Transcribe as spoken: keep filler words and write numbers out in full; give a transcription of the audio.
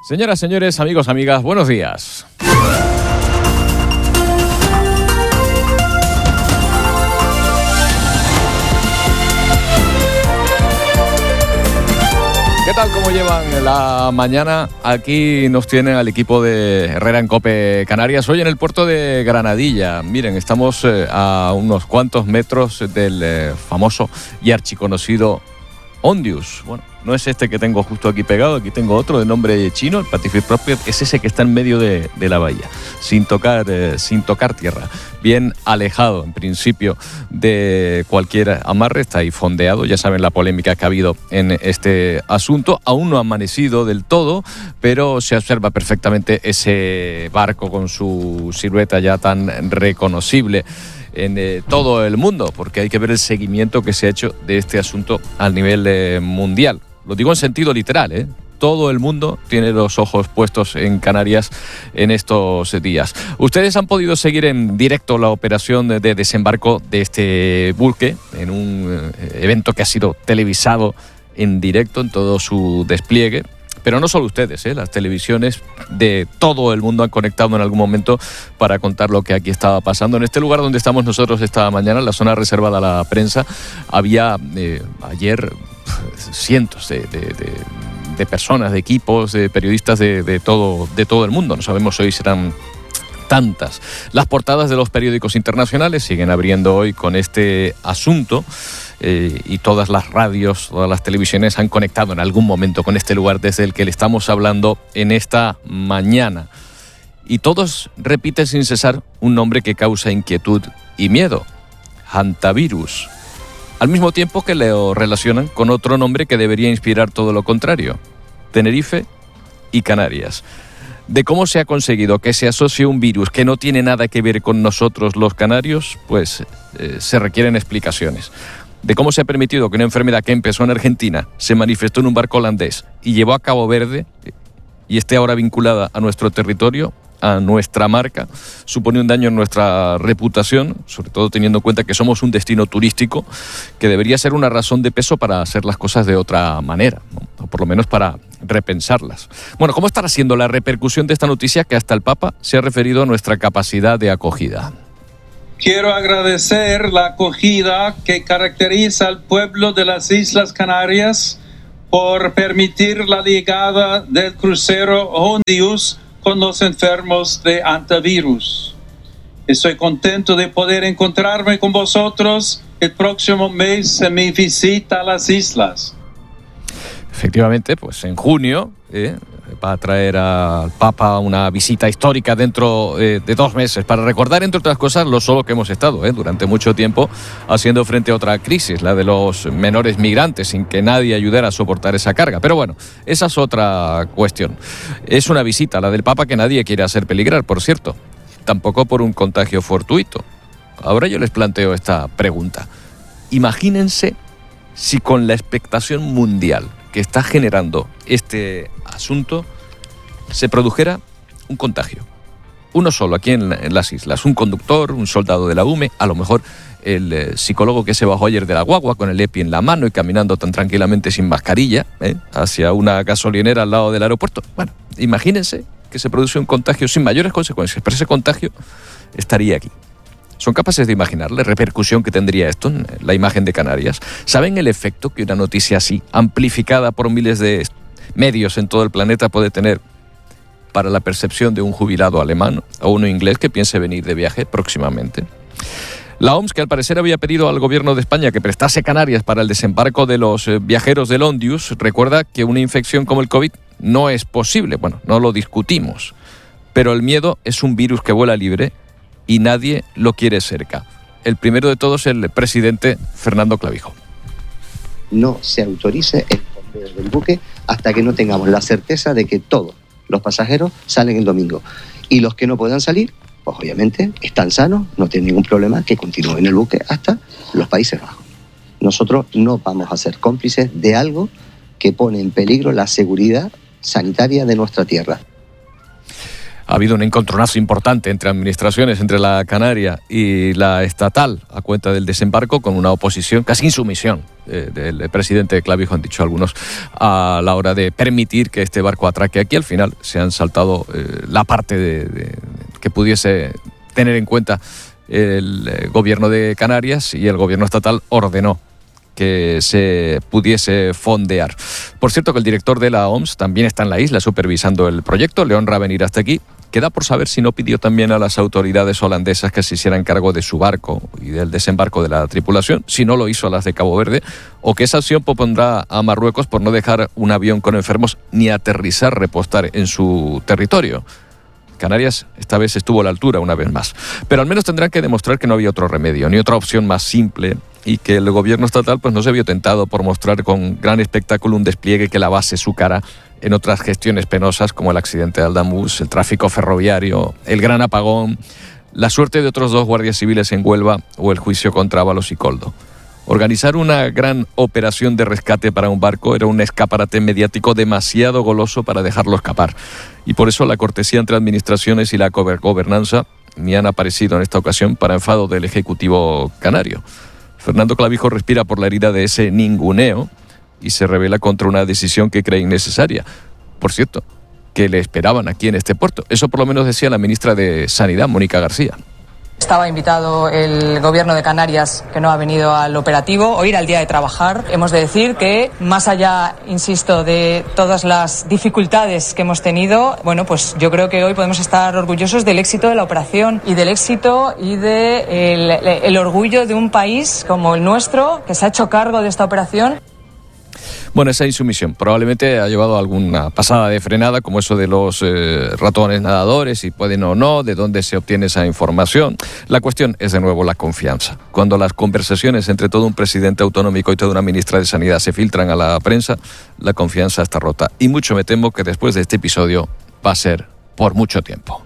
Señoras, señores, amigos, amigas, buenos días. ¿Qué tal? ¿Cómo llevan la mañana? Aquí nos tienen al equipo de Herrera en COPE Canarias, hoy en el puerto de Granadilla. Miren, estamos eh, a unos cuantos metros del eh, famoso y archiconocido Ondius. Bueno, no es este que tengo justo aquí pegado, aquí tengo otro de nombre chino, el Pacific Prospect, es ese que está en medio de, de la bahía, sin tocar, eh, sin tocar tierra, bien alejado en principio de cualquier amarre, está ahí fondeado, ya saben la polémica que ha habido en este asunto, aún no ha amanecido del todo, pero se observa perfectamente ese barco con su silueta ya tan reconocible en eh, todo el mundo, porque hay que ver el seguimiento que se ha hecho de este asunto a nivel eh, mundial. Lo digo en sentido literal, ¿eh? Todo el mundo tiene los ojos puestos en Canarias en estos días. Ustedes han podido seguir en directo la operación de desembarco de este buque en un evento que ha sido televisado en directo en todo su despliegue. Pero no solo ustedes, ¿eh? Las televisiones de todo el mundo han conectado en algún momento para contar lo que aquí estaba pasando. En este lugar donde estamos nosotros esta mañana, en la zona reservada a la prensa, había eh, ayer cientos de, de, de, de personas, de equipos, de periodistas de, de, todo, de todo el mundo. No sabemos hoy serán tantas. Las portadas de los periódicos internacionales siguen abriendo hoy con este asunto. Eh, y todas las radios, todas las televisiones han conectado en algún momento con este lugar desde el que le estamos hablando en esta mañana. Y todos repiten sin cesar un nombre que causa inquietud y miedo: hantavirus. Al mismo tiempo que lo relacionan con otro nombre que debería inspirar todo lo contrario: Tenerife y Canarias. De cómo se ha conseguido que se asocie un virus que no tiene nada que ver con nosotros los canarios, pues eh, se requieren explicaciones. De cómo se ha permitido que una enfermedad que empezó en Argentina se manifestó en un barco holandés y llevó a Cabo Verde y esté ahora vinculada a nuestro territorio, a nuestra marca, supone un daño en nuestra reputación, sobre todo teniendo en cuenta que somos un destino turístico que debería ser una razón de peso para hacer las cosas de otra manera, ¿no? O por lo menos para repensarlas. Bueno, ¿cómo estará siendo la repercusión de esta noticia que hasta el Papa se ha referido a nuestra capacidad de acogida? Quiero agradecer la acogida que caracteriza al pueblo de las Islas Canarias por permitir la llegada del crucero Ondius con los enfermos de hantavirus. Estoy contento de poder encontrarme con vosotros el próximo mes en mi visita a las islas. Efectivamente, pues en junio eh, va a traer al Papa una visita histórica dentro eh, de dos meses para recordar, entre otras cosas, lo solo que hemos estado eh, durante mucho tiempo haciendo frente a otra crisis, la de los menores migrantes, sin que nadie ayudara a soportar esa carga. Pero bueno, esa es otra cuestión. Es una visita, la del Papa, que nadie quiere hacer peligrar, por cierto. Tampoco por un contagio fortuito. Ahora yo les planteo esta pregunta. Imagínense si con la expectación mundial que está generando este asunto se produjera un contagio. Uno solo aquí en, en las islas. Un conductor, un soldado de la U M E, a lo mejor el eh, psicólogo que se bajó ayer de la guagua con el EPI en la mano y caminando tan tranquilamente sin mascarilla ¿eh? hacia una gasolinera al lado del aeropuerto. Bueno, imagínense que se produce un contagio sin mayores consecuencias, pero ese contagio estaría aquí. ¿Son capaces de imaginar la repercusión que tendría esto en la imagen de Canarias? ¿Saben el efecto que una noticia así, amplificada por miles de medios en todo el planeta, puede tener para la percepción de un jubilado alemán o uno inglés que piense venir de viaje próximamente? La O M S, que al parecer había pedido al gobierno de España que prestase Canarias para el desembarco de los viajeros del Ondius, recuerda que una infección como el COVID no es posible. Bueno, no lo discutimos, pero el miedo es un virus que vuela libre y nadie lo quiere cerca. El primero de todos, el presidente Fernando Clavijo. No se autorice el fondeo del buque hasta que no tengamos la certeza de que todos los pasajeros salen el domingo. Y los que no puedan salir, pues obviamente están sanos, no tienen ningún problema, que continúen en el buque hasta los Países Bajos. Nosotros no vamos a ser cómplices de algo que pone en peligro la seguridad sanitaria de nuestra tierra. Ha habido un encontronazo importante entre administraciones, entre la canaria y la estatal, a cuenta del desembarco, con una oposición, casi insumisión, eh, del presidente Clavijo, han dicho algunos, a la hora de permitir que este barco atraque aquí. Al final se han saltado eh, la parte de, de, que pudiese tener en cuenta el eh, gobierno de Canarias, y el gobierno estatal ordenó que se pudiese fondear. Por cierto, que el director de la O M S también está en la isla supervisando el proyecto. Le honra venir hasta aquí. Queda por saber si no pidió también a las autoridades holandesas que se hicieran cargo de su barco y del desembarco de la tripulación, si no lo hizo a las de Cabo Verde, o que esa acción propondrá a Marruecos por no dejar un avión con enfermos ni aterrizar, repostar en su territorio. Canarias esta vez estuvo a la altura una vez más. Pero al menos tendrán que demostrar que no había otro remedio, ni otra opción más simple, y que el gobierno estatal pues no se vio tentado por mostrar con gran espectáculo un despliegue que lavase su cara en otras gestiones penosas, como el accidente de Aldamús, el tráfico ferroviario, el gran apagón, la suerte de otros dos guardias civiles en Huelva o el juicio contra Ábalos y Coldo. Organizar una gran operación de rescate para un barco era un escaparate mediático demasiado goloso para dejarlo escapar. Y por eso la cortesía entre administraciones y la gobernanza ni han aparecido en esta ocasión, para enfado del Ejecutivo canario. Fernando Clavijo respira por la herida de ese ninguneo y se rebela contra una decisión que cree innecesaria. Por cierto, que le esperaban aquí en este puerto. Eso por lo menos decía la ministra de Sanidad, Mónica García. Estaba invitado el gobierno de Canarias, que no ha venido al operativo, hoy era el día de trabajar. Hemos de decir que, más allá, insisto, de todas las dificultades que hemos tenido, bueno, pues yo creo que hoy podemos estar orgullosos del éxito de la operación y del éxito y de el, el orgullo de un país como el nuestro, que se ha hecho cargo de esta operación. Bueno, esa insumisión probablemente ha llevado a alguna pasada de frenada, como eso de los eh, ratones nadadores, si pueden o no, de dónde se obtiene esa información. La cuestión es de nuevo la confianza. Cuando las conversaciones entre todo un presidente autonómico y toda una ministra de Sanidad se filtran a la prensa, la confianza está rota. Y mucho me temo que después de este episodio va a ser por mucho tiempo.